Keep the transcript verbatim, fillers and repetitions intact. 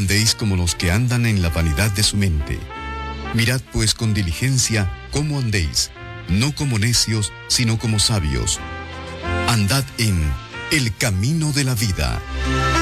andéis como los que andan en la vanidad de su mente. Mirad pues con diligencia cómo andéis, no como necios, sino como sabios. Andad en el camino de la vida.